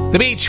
The Beach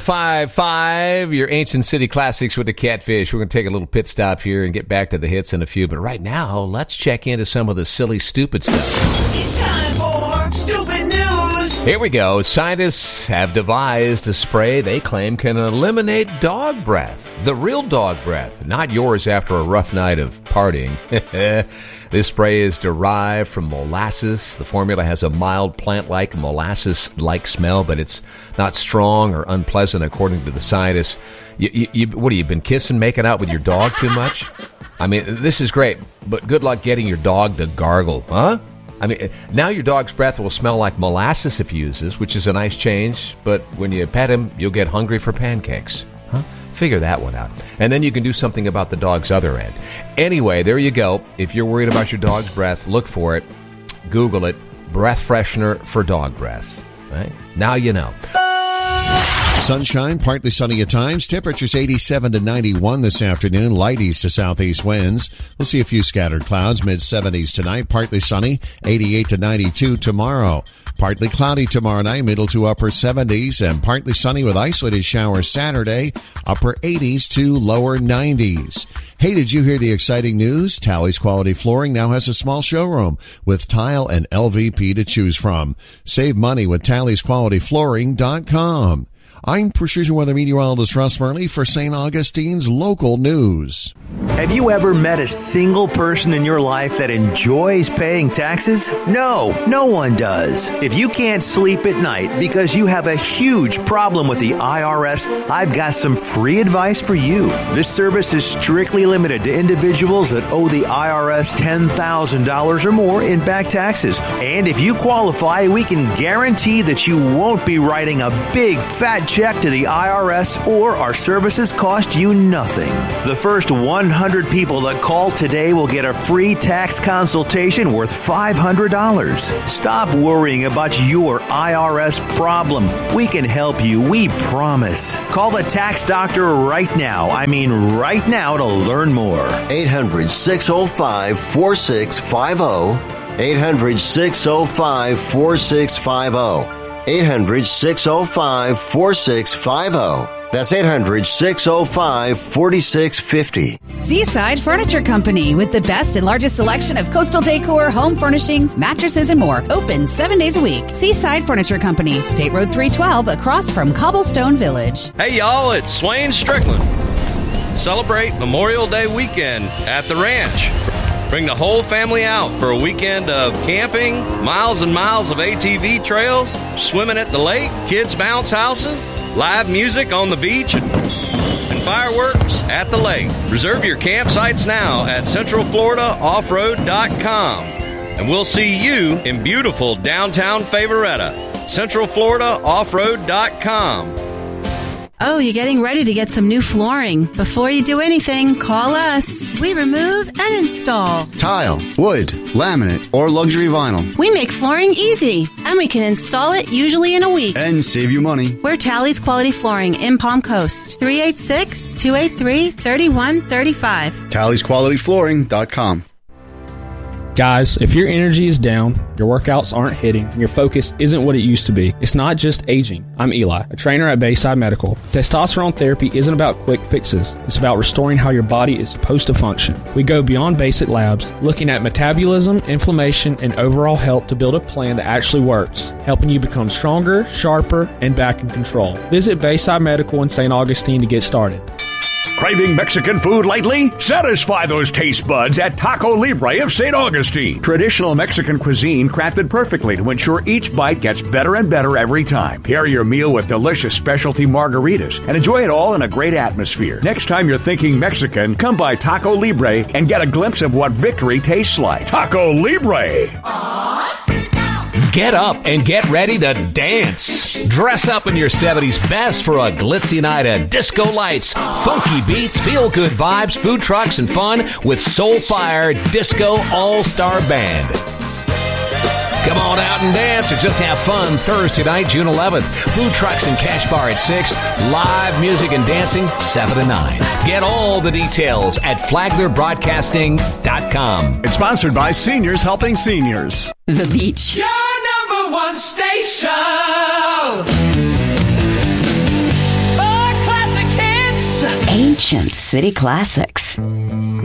105.5, your Ancient City Classics with the Catfish. We're going to take a little pit stop here and get back to the hits in a few. But right now, let's check into some of the silly, stupid stuff. It's time for Stupid News. Here we go. Scientists have devised a spray they claim can eliminate dog breath. The real dog breath, not yours after a rough night of partying. This spray is derived from molasses. The formula has a mild plant-like, molasses-like smell, but it's not strong or unpleasant, according to the scientists. What have you been kissing, making out with your dog too much? I mean, this is great, but good luck getting your dog to gargle, huh? I mean, now your dog's breath will smell like molasses if you use this, which is a nice change, but when you pet him, you'll get hungry for pancakes, huh? Figure that one out. And then you can do something about the dog's other end. Anyway, there you go. If you're worried about your dog's breath, look for it. Google it. Breath freshener for dog breath. Right? Now you know. Sunshine, partly sunny at times. Temperatures 87 to 91 this afternoon. Light east to southeast winds. We'll see a few scattered clouds. Mid-70s tonight. Partly sunny. 88 to 92 tomorrow. Partly cloudy tomorrow night. Middle to upper 70s. And partly sunny with isolated showers Saturday. Upper 80s to lower 90s. Hey, did you hear the exciting news? Tally's Quality Flooring now has a small showroom with tile and LVP to choose from. Save money with TallysQualityFlooring.com. I'm Precision Weather Meteorologist Russ Murley for St. Augustine's Local News. Have you ever met a single person in your life that enjoys paying taxes? No, no one does. If you can't sleep at night because you have a huge problem with the IRS, I've got some free advice for you. This service is strictly limited to individuals that owe the IRS $10,000 or more in back taxes. And if you qualify, we can guarantee that you won't be writing a big fat check to the IRS, or our services cost you nothing. The first 100 people that call today will get a free tax consultation worth $500. Stop worrying about your IRS problem. We can help you, we promise. Call the tax doctor right now. I mean right now to learn more. 800-605-4650. 800-605-4650. 800-605-4650. That's 800-605-4650. Seaside Furniture Company, with the best and largest selection of coastal decor, home furnishings, mattresses, and more. Open 7 days a week. Seaside Furniture Company, State Road 312, across from Cobblestone Village. Hey, y'all, it's Swain Strickland. Celebrate Memorial Day weekend at the ranch. Bring the whole family out for a weekend of camping, miles and miles of ATV trails, swimming at the lake, kids' bounce houses, live music on the beach, and fireworks at the lake. Reserve your campsites now at CentralFloridaOffroad.com. And we'll see you in beautiful downtown Favoretta. CentralFloridaOffroad.com. Oh, you're getting ready to get some new flooring. Before you do anything, call us. We remove and install tile, wood, laminate, or luxury vinyl. We make flooring easy, and we can install it usually in a week. And save you money. We're Tally's Quality Flooring in Palm Coast. 386-283-3135. TallysQualityFlooring.com. Guys, if your energy is down, your workouts aren't hitting, and your focus isn't what it used to be, it's not just aging. I'm Eli, a trainer at Bayside Medical. Testosterone therapy isn't about quick fixes. It's about restoring how your body is supposed to function. We go beyond basic labs, looking at metabolism, inflammation, and overall health to build a plan that actually works, helping you become stronger, sharper, and back in control. Visit Bayside Medical in St. Augustine to get started. Craving Mexican food lately? Satisfy those taste buds at Taco Libre of St. Augustine. Traditional Mexican cuisine crafted perfectly to ensure each bite gets better and better every time. Pair your meal with delicious specialty margaritas and enjoy it all in a great atmosphere. Next time you're thinking Mexican, come by Taco Libre and get a glimpse of what victory tastes like. Taco Libre! Get up and get ready to dance. Dress up in your 70s best for a glitzy night of disco lights, funky beats, feel-good vibes, food trucks, and fun with Soulfire Disco All-Star Band. Come on out and dance or just have fun Thursday night, June 11th. Food trucks and cash bar at 6. Live music and dancing 7 to 9. Get all the details at flaglerbroadcasting.com. It's sponsored by Seniors Helping Seniors. The Beach. Your number one station. ancient city classics.